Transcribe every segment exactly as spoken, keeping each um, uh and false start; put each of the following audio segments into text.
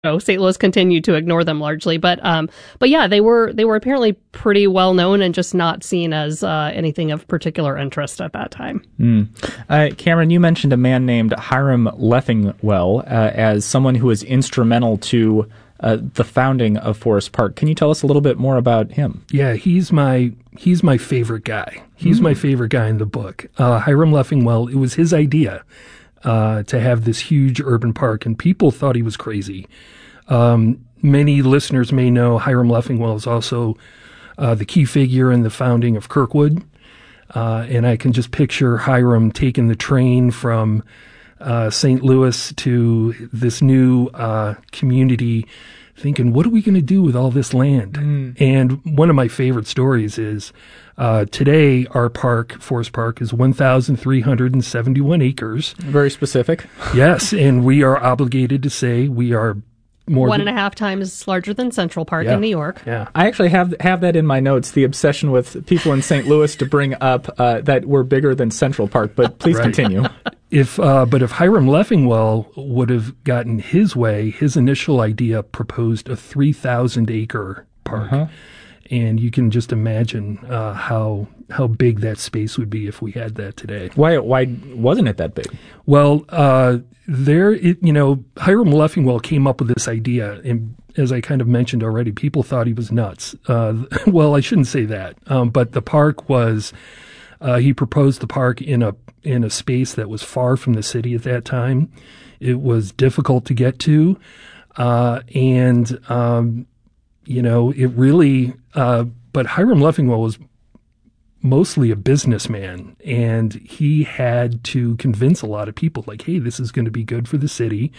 know, Saint Louis continued to ignore them largely, but um, but yeah, they were they were apparently pretty well known and just not seen as uh, anything of particular interest at that time. Mm. Uh, Cameron, you mentioned a man named Hiram Leffingwell uh, as someone who was instrumental to uh, the founding of Forest Park. Can you tell us a little bit more about him? Yeah, he's my he's my favorite guy. He's mm. my favorite guy in the book. Uh, Hiram Leffingwell. It was his idea. Uh, to have this huge urban park, and people thought he was crazy. Um, many listeners may know Hiram Leffingwell is also uh, the key figure in the founding of Kirkwood, uh, and I can just picture Hiram taking the train from uh, Saint Louis to this new uh, community, thinking, what are we going to do with all this land? Mm. And one of my favorite stories is Uh, today, our park, Forest Park, is one thousand three hundred seventy-one acres. Very specific. Yes, and we are obligated to say we are more One than, and a half times larger than Central Park yeah, in New York. Yeah, I actually have have that in my notes, the obsession with people in Saint Louis to bring up uh, that we're bigger than Central Park, but please right. continue. If uh, But if Hiram Leffingwell would have gotten his way, his initial idea proposed a three thousand acre park. Uh-huh. And you can just imagine uh, how how big that space would be if we had that today. Why why wasn't it that big? Well, uh, there, it, you know, Hiram Leffingwell came up with this idea, and as I kind of mentioned already, people thought he was nuts. Uh, well, I shouldn't say that, um, but the park was. Uh, he proposed the park in a in a space that was far from the city at that time. It was difficult to get to, uh, and um, you know, it really. Uh, but Hiram Leffingwell was mostly a businessman, and he had to convince a lot of people, like, hey, this is going to be good for the city.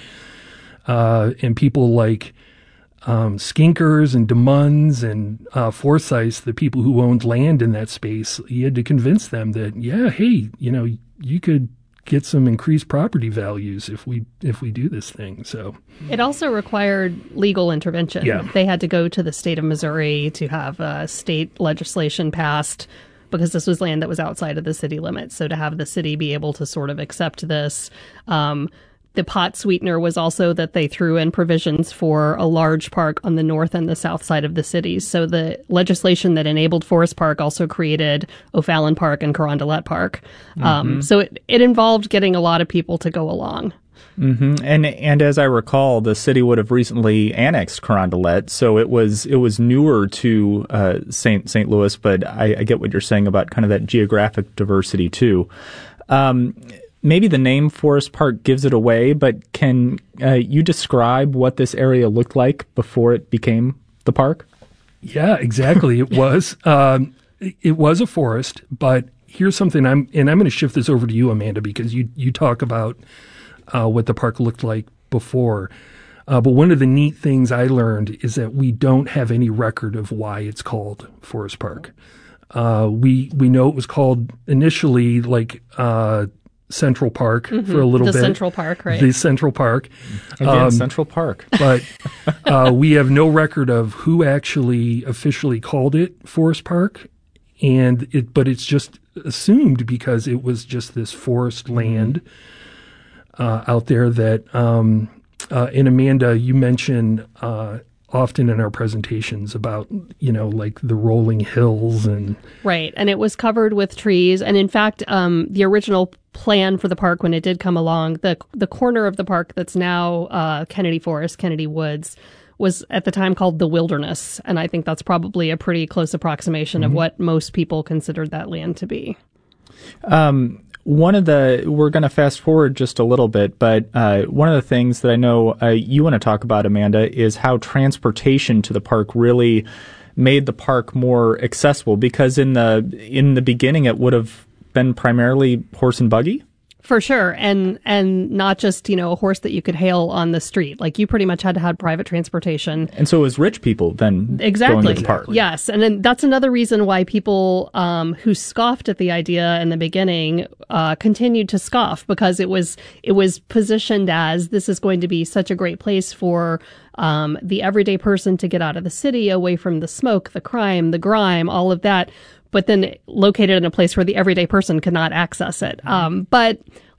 Uh, and people like um, Skinkers and DeMunns and uh, Forsyth, the people who owned land in that space, he had to convince them that, yeah, hey, you know, you could get some increased property values if we if we do this thing. So it also required legal intervention. Yeah. They had to go to the state of Missouri to have uh, state legislation passed because this was land that was outside of the city limits. So to have the city be able to sort of accept this, um, the pot sweetener was also that they threw in provisions for a large park on the north and the south side of the cities. So the legislation that enabled Forest Park also created O'Fallon Park and Carondelet Park. Mm-hmm. Um, so it, it involved getting a lot of people to go along. Mm-hmm. And and as I recall, the city would have recently annexed Carondelet, so it was it was newer to uh, Saint Saint Louis. But I, I get what you're saying about kind of that geographic diversity too. Um, Maybe the name Forest Park gives it away, but can uh, you describe what this area looked like before it became the park? Yeah, exactly. It was. Um, it was a forest, but here's something I'm, and I'm going to shift this over to you, Amanda, because you, you talk about uh, what the park looked like before. Uh, but one of the neat things I learned is that we don't have any record of why it's called Forest Park. Uh, we we know it was called initially like uh, Central Park mm-hmm. for a little the bit. The Central Park, right? The Central Park. Again, um, Central Park. But uh, we have no record of who actually officially called it Forest Park. And it, but it's just assumed because it was just this forest land uh, out there that, um, uh, and Amanda, you mentioned uh, often in our presentations about, you know, like the rolling hills and. Right. And it was covered with trees. And in fact, um, the original plan for the park, when it did come along, the the corner of the park that's now uh, Kennedy Forest, Kennedy Woods, was at the time called the Wilderness. And I think that's probably a pretty close approximation mm-hmm. of what most people considered that land to be. Um, one of the, we're going to fast forward just a little bit, but uh, one of the things that I know uh, you want to talk about, Amanda, is how transportation to the park really made the park more accessible, because in the in the beginning it would have been primarily horse and buggy. For sure. And and not just, you know, a horse that you could hail on the street. Like, you pretty much had to have private transportation. And so it was rich people then exactly. going to the park. Yes. And then that's another reason why people um, who scoffed at the idea in the beginning uh, continued to scoff, because it was it was positioned as this is going to be such a great place for um, the everyday person to get out of the city, away from the smoke, the crime, the grime, all of that, but then located in a place where the everyday person could not access it. Um, but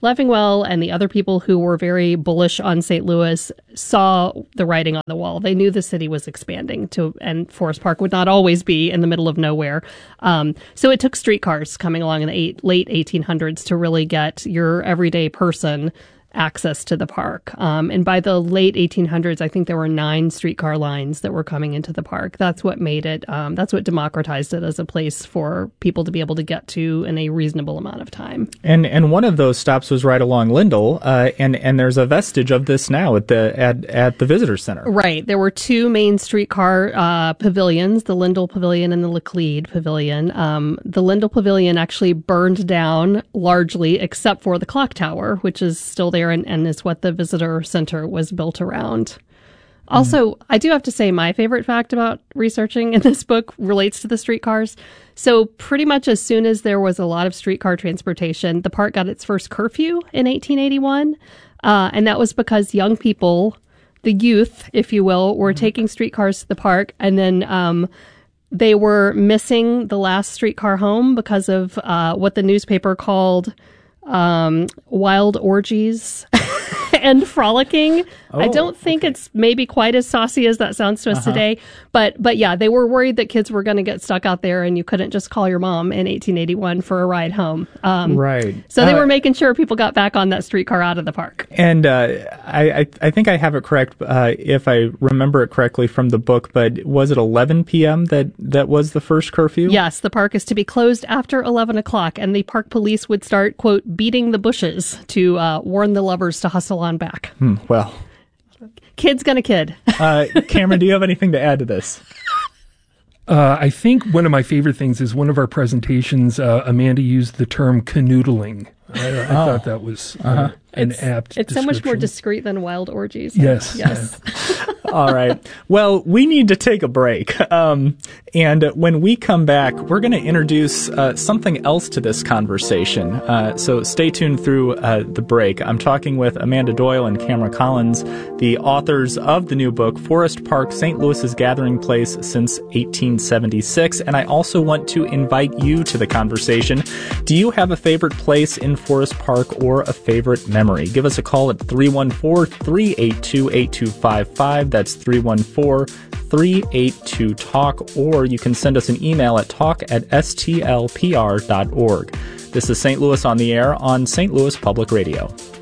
Leffingwell and the other people who were very bullish on Saint Louis saw the writing on the wall. They knew the city was expanding to, and Forest Park would not always be in the middle of nowhere. Um, so it took streetcars coming along in the eight, late eighteen hundreds to really get your everyday person access to the park. Um, and by the late eighteen hundreds, I think there were nine streetcar lines that were coming into the park. That's what made it, um, that's what democratized it as a place for people to be able to get to in a reasonable amount of time. And and one of those stops was right along Lindell, uh, and and there's a vestige of this now at the at at the visitor center. Right, there were two main streetcar uh, pavilions, the Lindell Pavilion and the Laclede Pavilion. Um, the Lindell Pavilion actually burned down largely, except for the clock tower, which is still there and, and is what the visitor center was built around. Also, I do have to say my favorite fact about researching in this book relates to the streetcars. So pretty much as soon as there was a lot of streetcar transportation, the park got its first curfew in eighteen eighty-one. Uh, and that was because young people, the youth, if you will, were taking streetcars to the park. And then um, they were missing the last streetcar home because of uh, what the newspaper called um, wild orgies and frolicking. Oh, I don't think okay. it's maybe quite as saucy as that sounds to us uh-huh. today. But but yeah, they were worried that kids were going to get stuck out there and you couldn't just call your mom in eighteen eighty-one for a ride home. Um, right. So they uh, were making sure people got back on that streetcar out of the park. And uh, I, I I think I have it correct uh, if I remember it correctly from the book, but was it eleven p.m. that, that was the first curfew? Yes, the park is to be closed after eleven o'clock, and the park police would start, quote, beating the bushes to uh, warn the lovers to hustle on back. Hmm, well... Kid's gonna kid. uh, Cameron, do you have anything to add to this? Uh, I think one of my favorite things is one of our presentations, uh, Amanda used the term canoodling. I, I oh. thought that was uh, uh-huh. an it's, apt It's so much more discreet than wild orgies. Yes. Yes. All right. Well, we need to take a break. Um, and when we come back, we're going to introduce uh, something else to this conversation. Uh, so stay tuned through uh, the break. I'm talking with Amanda Doyle and Cameron Collins, the authors of the new book, Forest Park, Saint Louis's Gathering Place Since eighteen seventy-six. And I also want to invite you to the conversation. Do you have a favorite place in Forest Park or a favorite memory? Give us a call at three one four, three eight two, eight two five five. That's three one four, three eight two, talk, or you can send us an email at talk at s t l p r dot org. This is Saint Louis on the Air on Saint Louis Public Radio.